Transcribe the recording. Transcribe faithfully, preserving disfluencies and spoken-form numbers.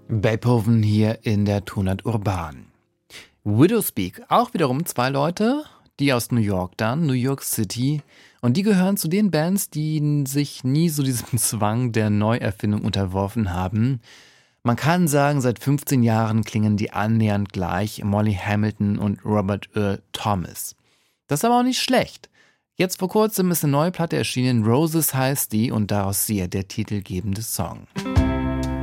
Beethoven hier in der Tonart Urban. Widowspeak, auch wiederum zwei Leute, die aus New York dann, New York City. Und die gehören zu den Bands, die sich nie so diesem Zwang der Neuerfindung unterworfen haben. Man kann sagen, seit fünfzehn Jahren klingen die annähernd gleich, Molly Hamilton und Robert Earl Thomas. Das ist aber auch nicht schlecht. Jetzt vor kurzem ist eine neue Platte erschienen, Roses heißt die und daraus sehr der titelgebende Song.